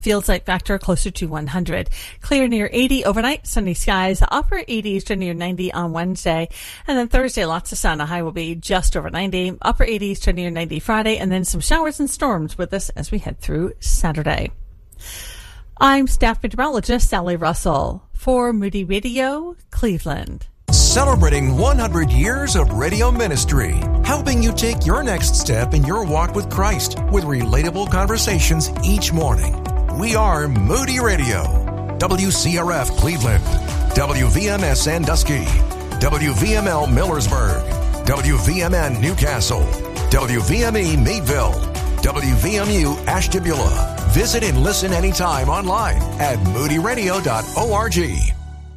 Field site factor closer to 100. Clear near 80 overnight. Sunny skies. Upper 80s to near 90 on Wednesday. And then Thursday, lots of sun. A high will be just over 90. Upper 80s to near 90 Friday. And then some showers and storms with us as we head through Saturday. I'm staff meteorologist Sally Russell for Moody Radio, Cleveland. Celebrating 100 years of radio ministry, helping you take your next step in your walk with Christ with relatable conversations each morning. We are Moody Radio, WCRF Cleveland, WVMS Sandusky, WVML Millersburg, WVMN Newcastle, WVME Meadville, WVMU Ashtabula. Visit and listen anytime online at moodyradio.org.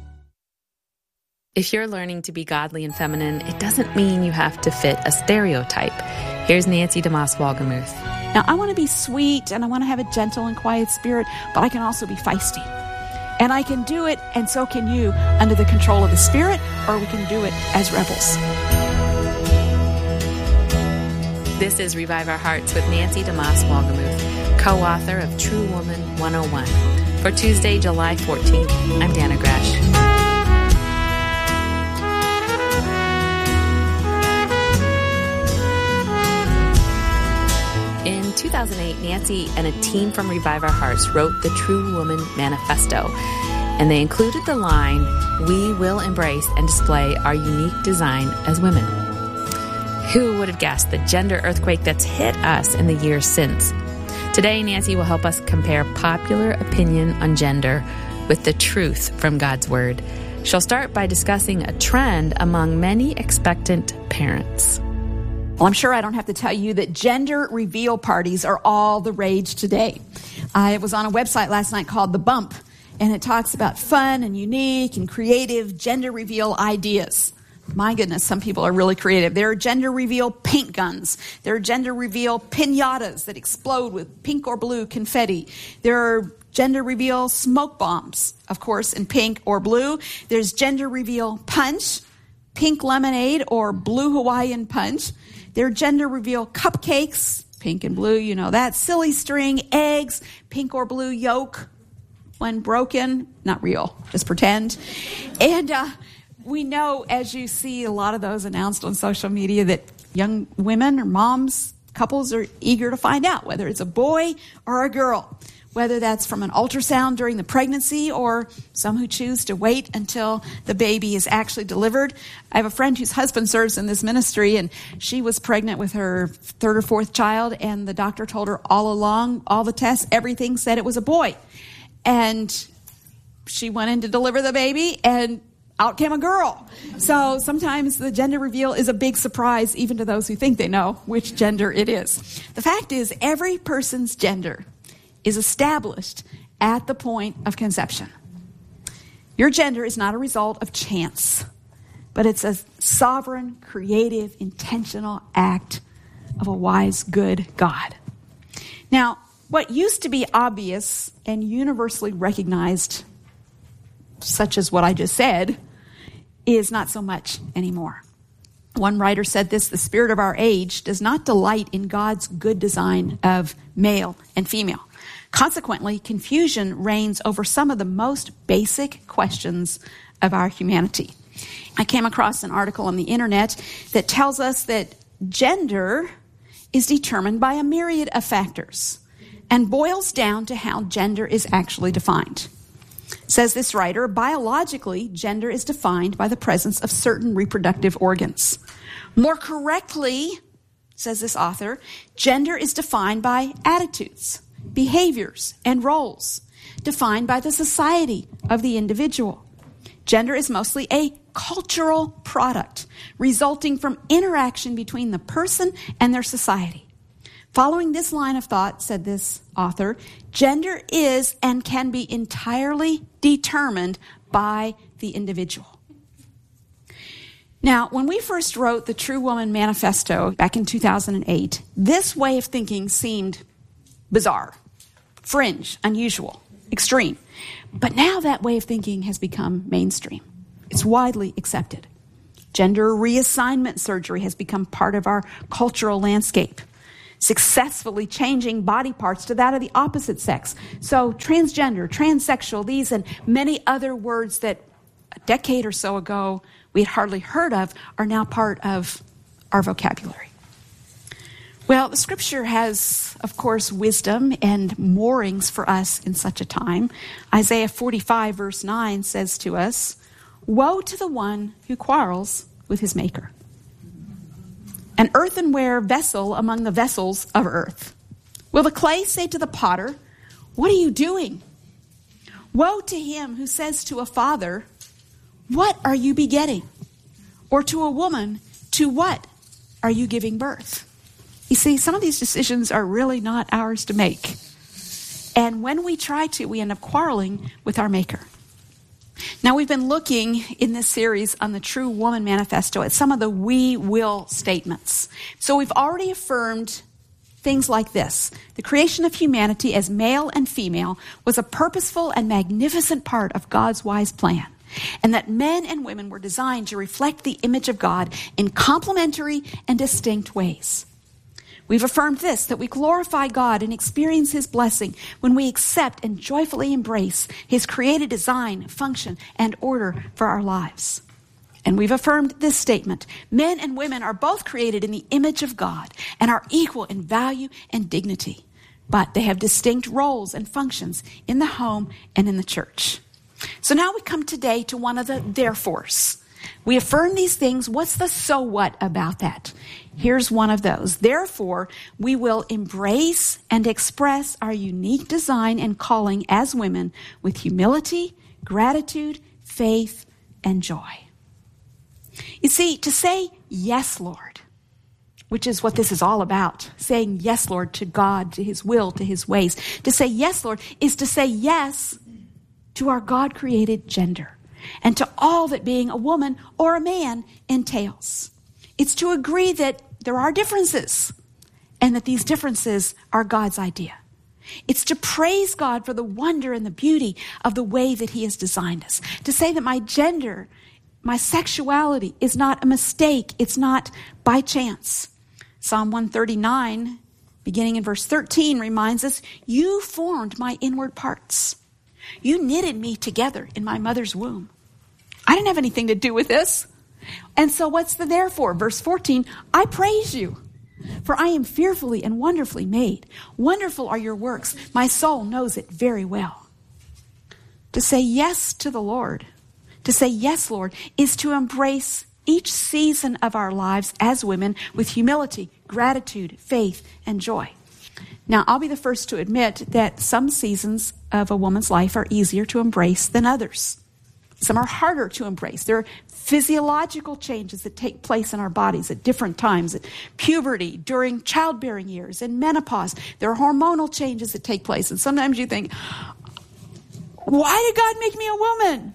If you're learning to be godly and feminine, it doesn't mean you have to fit a stereotype. Here's Nancy DeMoss Wolgemuth. Now, I want to be sweet and I want to have a gentle and quiet spirit, but I can also be feisty. And I can do it, and so can you, under the control of the Spirit, or we can do it as rebels. This is Revive Our Hearts with Nancy DeMoss Wolgemuth, co-author of True Woman 101. For Tuesday, July 14th, I'm Dana Gresh. In 2008, Nancy and a team from Revive Our Hearts wrote the True Woman Manifesto, and they included the line, "We will embrace and display our unique design as women." Who would have guessed the gender earthquake that's hit us in the years since? Today, Nancy will help us compare popular opinion on gender with the truth from God's Word. She'll start by discussing a trend among many expectant parents. Well, I'm sure I don't have to tell you that gender reveal parties are all the rage today. I was on a website last night called The Bump, and it talks about fun and unique and creative gender reveal ideas. My goodness, some people are really creative. There are gender reveal paint guns. There are gender reveal piñatas that explode with pink or blue confetti. There are gender reveal smoke bombs, of course, in pink or blue. There's gender reveal punch, pink lemonade or blue Hawaiian punch. There are gender reveal cupcakes, pink and blue, you know that. Silly string, eggs, pink or blue yolk, when broken, not real, just pretend. And we know, as you see a lot of those announced on social media, that young women or moms, couples are eager to find out whether it's a boy or a girl, whether that's from an ultrasound during the pregnancy or some who choose to wait until the baby is actually delivered. I have a friend whose husband serves in this ministry, and she was pregnant with her third or fourth child, and the doctor told her all along, all the tests, everything said it was a boy. And she went in to deliver the baby, and out came a girl. So sometimes the gender reveal is a big surprise, even to those who think they know which gender it is. The fact is, every person's gender is established at the point of conception. Your gender is not a result of chance, but it's a sovereign, creative, intentional act of a wise, good God. Now, what used to be obvious and universally recognized, such as what I just said, is not so much anymore. One writer said this: the spirit of our age does not delight in God's good design of male and female. Consequently, confusion reigns over some of the most basic questions of our humanity. I came across an article on the internet that tells us that gender is determined by a myriad of factors and boils down to how gender is actually defined. Says this writer, biologically, gender is defined by the presence of certain reproductive organs. More correctly, says this author, gender is defined by attitudes, behaviors, and roles, defined by the society of the individual. Gender is mostly a cultural product resulting from interaction between the person and their society. Following this line of thought, said this author, gender is and can be entirely determined by the individual. Now, when we first wrote the True Woman Manifesto back in 2008, this way of thinking seemed bizarre, fringe, unusual, extreme. But now that way of thinking has become mainstream. It's widely accepted. Gender reassignment surgery has become part of our cultural landscape. successfully changing body parts to that of the opposite sex. So transgender, transsexual, these and many other words that a decade or so ago we had hardly heard of are now part of our vocabulary. Well, the scripture has, of course, wisdom and moorings for us in such a time. Isaiah 45 verse 9 says to us, "Woe to the one who quarrels with his maker. An earthenware vessel among the vessels of earth. Will the clay say to the potter, 'What are you doing?' Woe to him who says to a father, 'What are you begetting?' Or to a woman, 'To what are you giving birth?'" You see, some of these decisions are really not ours to make. And when we try to, we end up quarreling with our maker. Now, we've been looking in this series on the True Woman Manifesto at some of the we will statements. So we've already affirmed things like this. The creation of humanity as male and female was a purposeful and magnificent part of God's wise plan, and that men and women were designed to reflect the image of God in complementary and distinct ways. We've affirmed this, that we glorify God and experience his blessing when we accept and joyfully embrace his created design, function, and order for our lives. And we've affirmed this statement: men and women are both created in the image of God and are equal in value and dignity, but they have distinct roles and functions in the home and in the church. So now we come today to one of the therefores. We affirm these things. What's the so what about that? Here's one of those. Therefore, we will embrace and express our unique design and calling as women with humility, gratitude, faith, and joy. You see, to say, "Yes, Lord," which is what this is all about, saying yes, Lord, to God, to his will, to his ways. To say yes, Lord, is to say yes to our God-created gender and to all that being a woman or a man entails. It's to agree that there are differences and that these differences are God's idea. It's to praise God for the wonder and the beauty of the way that he has designed us. To say that my gender, my sexuality is not a mistake. It's not by chance. Psalm 139, beginning in verse 13, reminds us, "You formed my inward parts. You knitted me together in my mother's womb." I didn't have anything to do with this. And so what's the therefore? Verse 14, "I praise you, for I am fearfully and wonderfully made. Wonderful are your works. My soul knows it very well." To say yes to the Lord, to say yes, Lord, is to embrace each season of our lives as women with humility, gratitude, faith, and joy. Now, I'll be the first to admit that some seasons of a woman's life are easier to embrace than others. Some are harder to embrace. There are physiological changes that take place in our bodies at different times. At puberty, during childbearing years, and menopause. There are hormonal changes that take place. And sometimes you think, why did God make me a woman?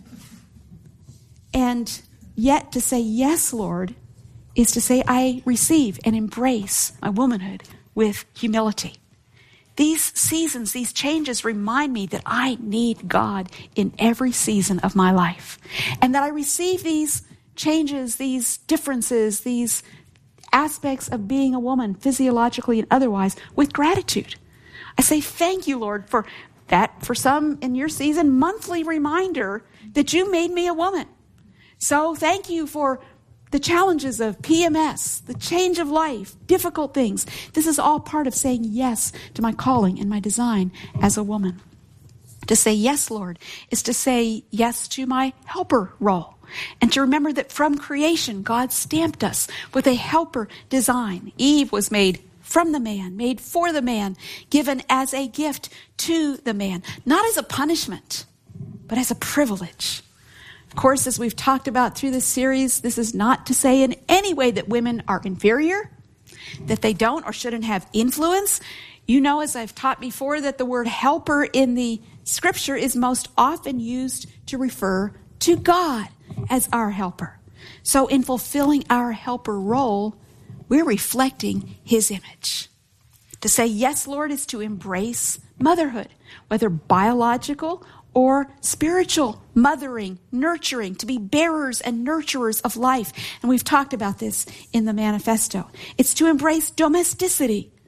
And yet to say, yes, Lord, is to say, I receive and embrace my womanhood with humility. These seasons, these changes remind me that I need God in every season of my life. And that I receive these changes, these differences, these aspects of being a woman, physiologically and otherwise, with gratitude. I say, thank you, Lord, for that, for some in your season, monthly reminder that you made me a woman. So thank you for the challenges of PMS, the change of life, difficult things. This is all part of saying yes to my calling and my design as a woman. To say yes, Lord, is to say yes to my helper role. And to remember that from creation, God stamped us with a helper design. Eve was made from the man, made for the man, given as a gift to the man. Not as a punishment, but as a privilege. Of course, as we've talked about through this series, this is not to say in any way that women are inferior, that they don't or shouldn't have influence. You know, as I've taught before, that the word helper in the scripture is most often used to refer to God as our helper. So in fulfilling our helper role, we're reflecting his image. To say yes, Lord, is to embrace motherhood, whether biological or spiritual, mothering, nurturing, to be bearers and nurturers of life. And we've talked about this in the manifesto. It's to embrace domesticity,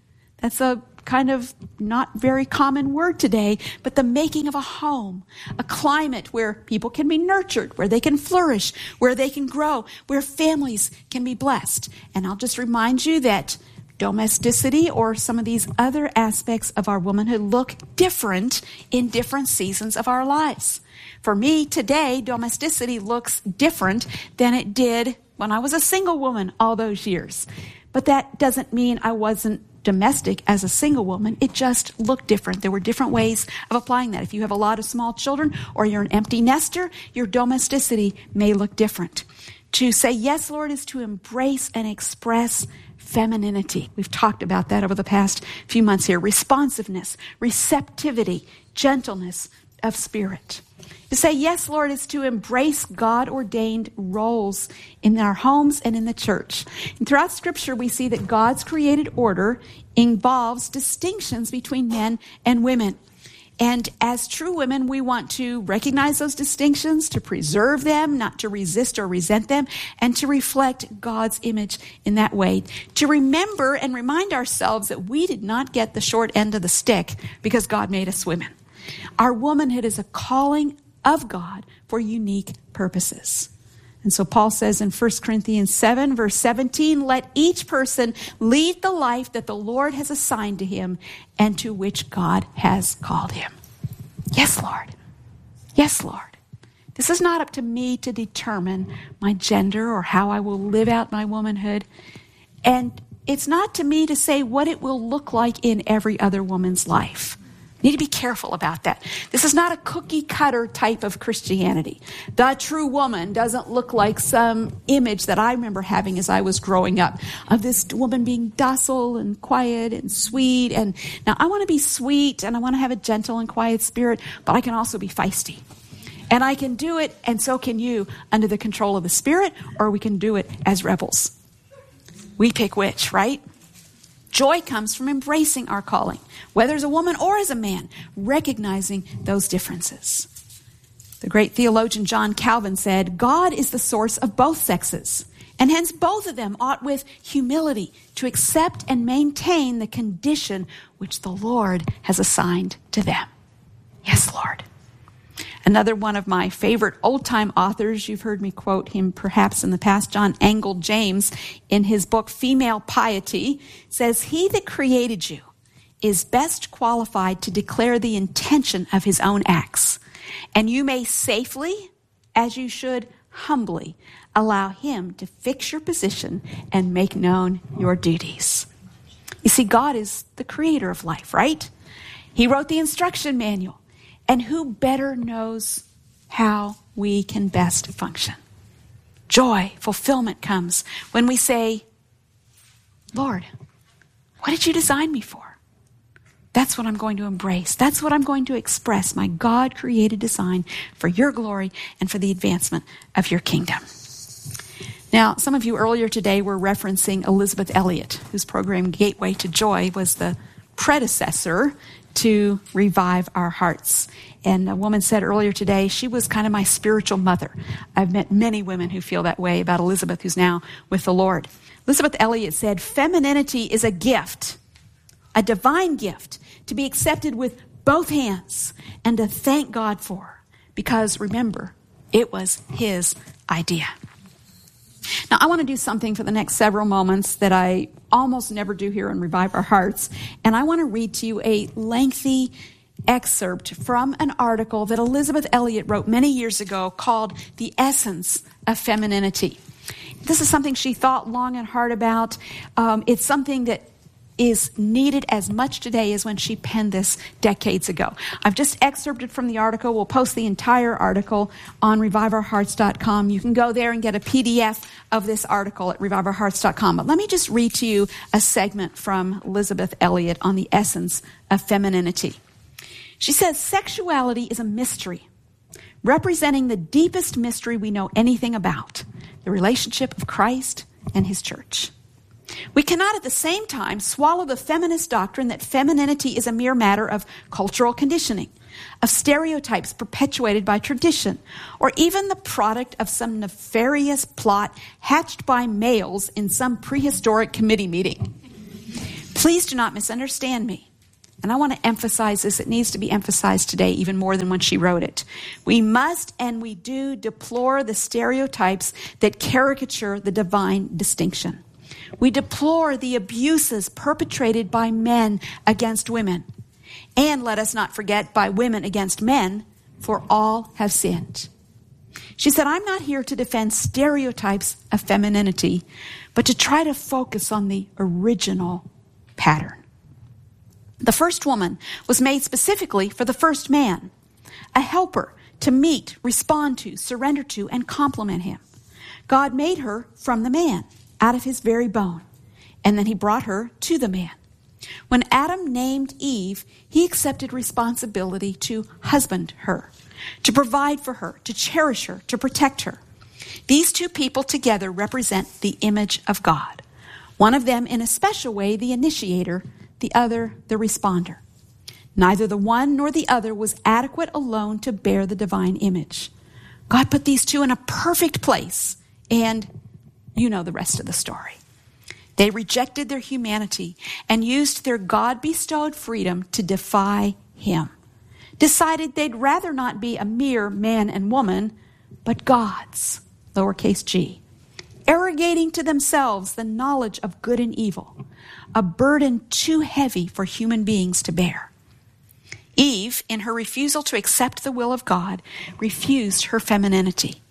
That's a kind of not very common word today, but the making of a home, a climate where people can be nurtured, where they can flourish, where they can grow, where families can be blessed. And I'll just remind you that domesticity or some of these other aspects of our womanhood look different in different seasons of our lives. For me today, domesticity looks different than it did when I was a single woman all those years. But that doesn't mean I wasn't domestic as a single woman. It just looked different. There were different ways of applying that. If you have a lot of small children or you're an empty nester, your domesticity may look different. To say yes, Lord, is to embrace and express femininity. We've talked about that over the past few months here. Responsiveness, receptivity, gentleness of spirit. To say yes, Lord, is to embrace God-ordained roles in our homes and in the church. And throughout Scripture, we see that God's created order involves distinctions between men and women. And as true women, we want to recognize those distinctions, to preserve them, not to resist or resent them, and to reflect God's image in that way. To remember and remind ourselves that we did not get the short end of the stick because God made us women. Our womanhood is a calling of God for unique purposes. And so Paul says in 1 Corinthians 7, verse 17, let each person lead the life that the Lord has assigned to him and to which God has called him. Yes, Lord. Yes, Lord. This is not up to me to determine my gender or how I will live out my womanhood. And it's not to me to say what it will look like in every other woman's life. Need to be careful about that. This is not a cookie cutter type of Christianity. The true woman doesn't look like some image that I remember having as I was growing up of this woman being docile and quiet and sweet. And now I want to be sweet and I want to have a gentle and quiet spirit, but I can also be feisty. And I can do it, and so can you, under the control of the Spirit, or we can do it as rebels. We pick which, right? Joy comes from embracing our calling, whether as a woman or as a man, recognizing those differences. The great theologian John Calvin said, God is the source of both sexes, and hence both of them ought with humility to accept and maintain the condition which the Lord has assigned to them. Yes, Lord. Another one of my favorite old-time authors, you've heard me quote him perhaps in the past, John Angell James, in his book Female Piety, says, he that created you is best qualified to declare the intention of his own acts, and you may safely, as you should humbly, allow him to fix your position and make known your duties. You see, God is the creator of life, right? He wrote the instruction manual. And who better knows how we can best function? Joy, fulfillment comes when we say, Lord, what did you design me for? That's what I'm going to embrace. That's what I'm going to express, my God-created design for your glory and for the advancement of your kingdom. Now, some of you earlier today were referencing Elisabeth Elliot, whose program Gateway to Joy was the predecessor to Revive Our Hearts. And a woman said earlier today, she was kind of my spiritual mother. I've met many women who feel that way about Elizabeth, who's now with the Lord. Elisabeth Elliot said, femininity is a gift, a divine gift, to be accepted with both hands and to thank God for. Because remember, it was his idea. Now, I want to do something for the next several moments that I almost never do here on Revive Our Hearts. And I want to read to you a lengthy excerpt from an article that Elisabeth Elliot wrote many years ago called The Essence of Femininity. This is something she thought long and hard about. It's something that is needed as much today as when she penned this decades ago. I've just excerpted from the article. We'll post the entire article on reviveourhearts.com. You can go there and get a PDF of this article at reviveourhearts.com. But let me just read to you a segment from Elisabeth Elliot on the essence of femininity. She says, sexuality is a mystery, representing the deepest mystery we know anything about, the relationship of Christ and his church. We cannot at the same time swallow the feminist doctrine that femininity is a mere matter of cultural conditioning, of stereotypes perpetuated by tradition, or even the product of some nefarious plot hatched by males in some prehistoric committee meeting. Please do not misunderstand me. And I want to emphasize this. It needs to be emphasized today even more than when she wrote it. We must and we do deplore the stereotypes that caricature the divine distinction. We deplore the abuses perpetrated by men against women. And let us not forget, by women against men, for all have sinned. She said, I'm not here to defend stereotypes of femininity, but to try to focus on the original pattern. The first woman was made specifically for the first man, a helper to meet, respond to, surrender to, and complement him. God made her from the man, out of his very bone, and then he brought her to the man. When Adam named Eve, he accepted responsibility to husband her, to provide for her, to cherish her, to protect her. These two people together represent the image of God. One of them in a special way, the initiator, the other, the responder. Neither the one nor the other was adequate alone to bear the divine image. God put these two in a perfect place, and you know the rest of the story. They rejected their humanity and used their God-bestowed freedom to defy him. Decided they'd rather not be a mere man and woman, but God's, lowercase g, arrogating to themselves the knowledge of good and evil, a burden too heavy for human beings to bear. Eve, in her refusal to accept the will of God, refused her femininity.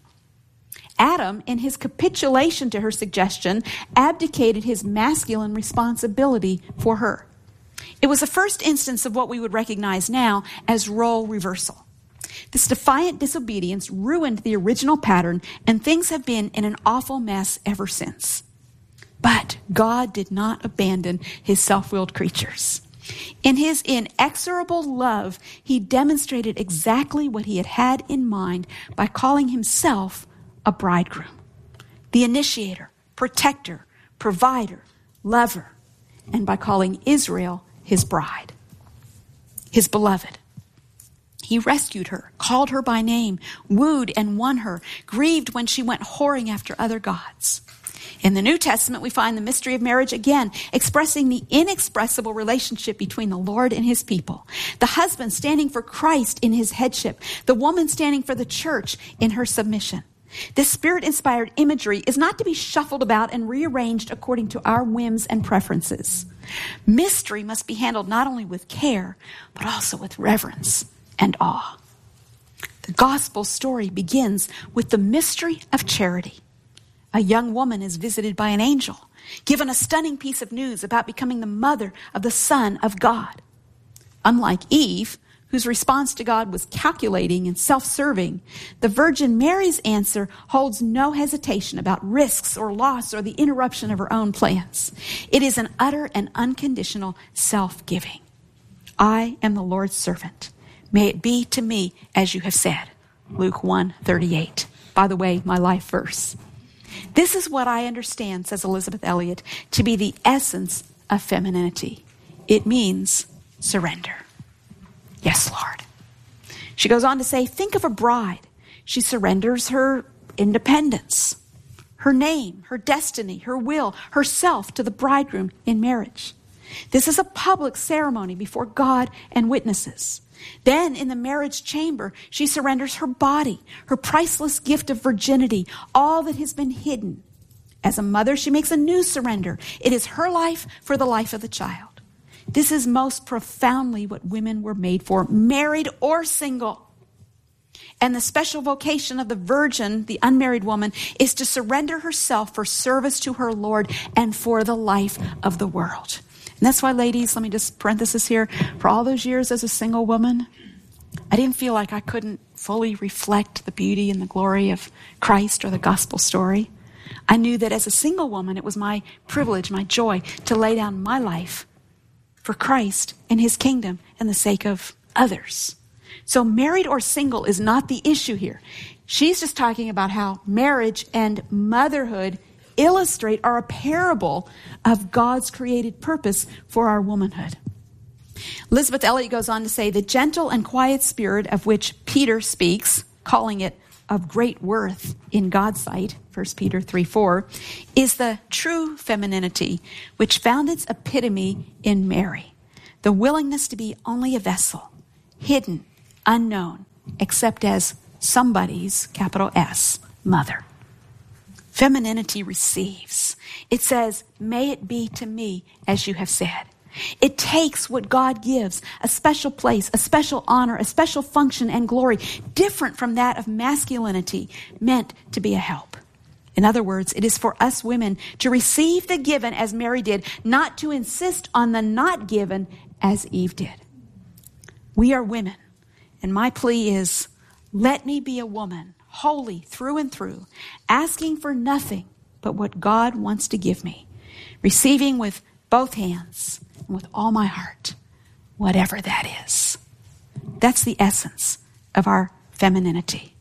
Adam, in his capitulation to her suggestion, abdicated his masculine responsibility for her. It was the first instance of what we would recognize now as role reversal. This defiant disobedience ruined the original pattern, and things have been in an awful mess ever since. But God did not abandon his self-willed creatures. In his inexorable love, he demonstrated exactly what he had had in mind by calling himself a bridegroom, the initiator, protector, provider, lover, and by calling Israel his bride, his beloved. He rescued her, called her by name, wooed and won her, grieved when she went whoring after other gods. In the New Testament, we find the mystery of marriage again, expressing the inexpressible relationship between the Lord and his people. The husband standing for Christ in his headship, the woman standing for the church in her submission. This spirit-inspired imagery is not to be shuffled about and rearranged according to our whims and preferences. Mystery must be handled not only with care, but also with reverence and awe. The gospel story begins with the mystery of charity. A young woman is visited by an angel, given a stunning piece of news about becoming the mother of the Son of God. Unlike Eve, whose response to God was calculating and self-serving, the Virgin Mary's answer holds no hesitation about risks or loss or the interruption of her own plans. It is an utter and unconditional self-giving. I am the Lord's servant. May it be to me as you have said. Luke 1:38. By the way, my life verse. This is what I understand, says Elisabeth Elliot, to be the essence of femininity. It means surrender. Yes, Lord. She goes on to say, think of a bride. She surrenders her independence, her name, her destiny, her will, herself to the bridegroom in marriage. This is a public ceremony before God and witnesses. Then in the marriage chamber, she surrenders her body, her priceless gift of virginity, all that has been hidden. As a mother, she makes a new surrender. It is her life for the life of the child. This is most profoundly what women were made for, married or single. And the special vocation of the virgin, the unmarried woman, is to surrender herself for service to her Lord and for the life of the world. And that's why, ladies, let me just parenthesis here. For all those years as a single woman, I didn't feel like I couldn't fully reflect the beauty and the glory of Christ or the gospel story. I knew that as a single woman, it was my privilege, my joy, to lay down my life for Christ and his kingdom and the sake of others. So married or single is not the issue here. She's just talking about how marriage and motherhood illustrate or a parable of God's created purpose for our womanhood. Elisabeth Elliot goes on to say, the gentle and quiet spirit of which Peter speaks, calling it of great worth in God's sight, 1 Peter 3:4, is the true femininity, which found its epitome in Mary, the willingness to be only a vessel, hidden, unknown, except as somebody's, capital S, mother. Femininity receives. It says, may it be to me as you have said. It takes what God gives, a special place, a special honor, a special function and glory, different from that of masculinity, meant to be a help. In other words, it is for us women to receive the given as Mary did, not to insist on the not given as Eve did. We are women, and my plea is, let me be a woman, holy through and through, asking for nothing but what God wants to give me, receiving with both hands and with all my heart, whatever that is. That's the essence of our femininity.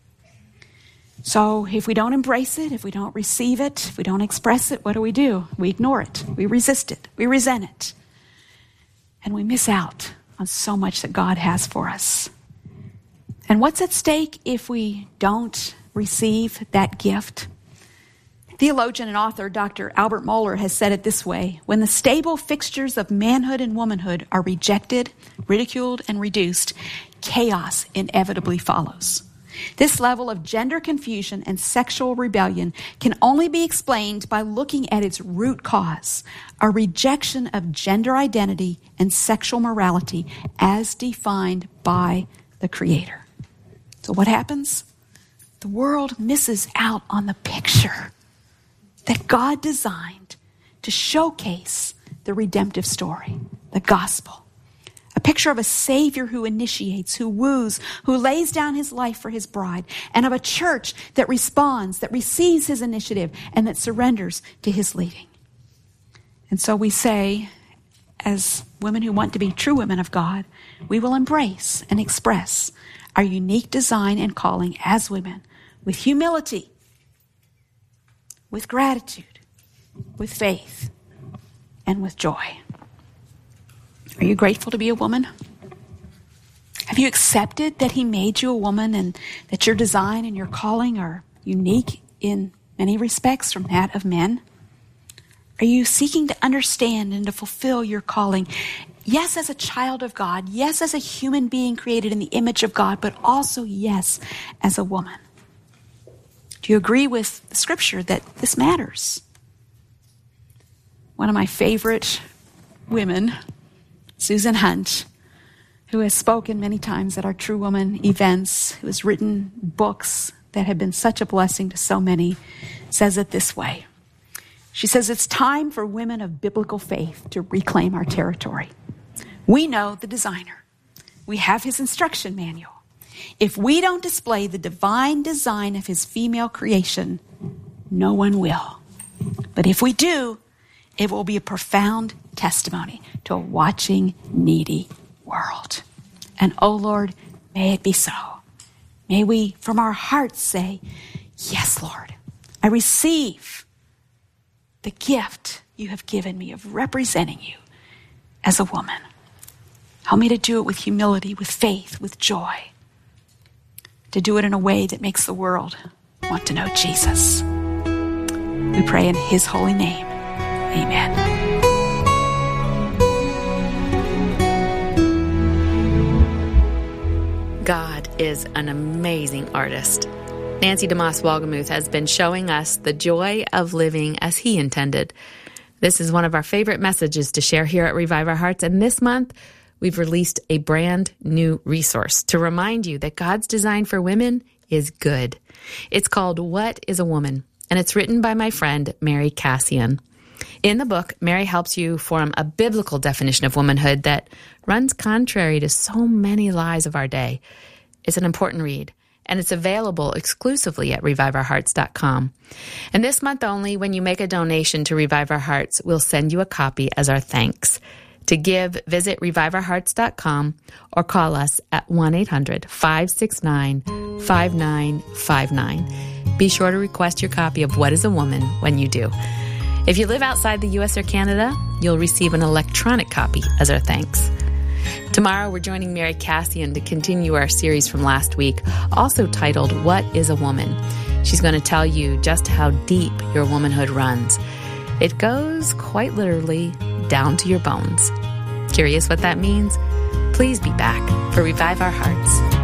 So if we don't embrace it, if we don't receive it, if we don't express it, what do? We ignore it. We resist it. We resent it. And we miss out on so much that God has for us. And what's at stake if we don't receive that gift? Theologian and author Dr. Albert Mohler has said it this way: when the stable fixtures of manhood and womanhood are rejected, ridiculed, and reduced, chaos inevitably follows. This level of gender confusion and sexual rebellion can only be explained by looking at its root cause, a rejection of gender identity and sexual morality as defined by the Creator. So what happens? The world misses out on the picture that God designed to showcase the redemptive story, the gospel. A picture of a Savior who initiates, who woos, who lays down his life for his bride, and of a church that responds, that receives his initiative, and that surrenders to his leading. And so we say, as women who want to be true women of God, we will embrace and express our unique design and calling as women with humility, with gratitude, with faith, and with joy. Are you grateful to be a woman? Have you accepted that he made you a woman and that your design and your calling are unique in many respects from that of men? Are you seeking to understand and to fulfill your calling? Yes, as a child of God. Yes, as a human being created in the image of God, but also, yes, as a woman. Do you agree with the scripture that this matters? One of my favorite women, Susan Hunt, who has spoken many times at our True Woman events, who has written books that have been such a blessing to so many, says it this way. She says, it's time for women of biblical faith to reclaim our territory. We know the designer. We have his instruction manual. If we don't display the divine design of his female creation, no one will. But if we do, it will be a profound testimony to a watching, needy world. And oh Lord, may it be so. May we from our hearts say, yes, Lord, I receive the gift you have given me of representing you as a woman. Help me to do it with humility, with faith, with joy. To do it in a way that makes the world want to know Jesus. We pray in his holy name. Amen. God is an amazing artist. Nancy DeMoss Wolgemuth has been showing us the joy of living as he intended. This is one of our favorite messages to share here at Revive Our Hearts, and this month we've released a brand new resource to remind you that God's design for women is good. It's called What is a Woman? And it's written by my friend Mary Cassian. In the book, Mary helps you form a biblical definition of womanhood that runs contrary to so many lies of our day. It's an important read, and it's available exclusively at reviveourhearts.com. And this month only, when you make a donation to Revive Our Hearts, we'll send you a copy as our thanks. To give, visit reviveourhearts.com or call us at 1-800-569-5959. Be sure to request your copy of What is a Woman when you do. If you live outside the U.S. or Canada, you'll receive an electronic copy as our thanks. Tomorrow, we're joining Mary Cassian to continue our series from last week, also titled, What is a Woman? She's going to tell you just how deep your womanhood runs. It goes, quite literally, down to your bones. Curious what that means? Please be back for Revive Our Hearts.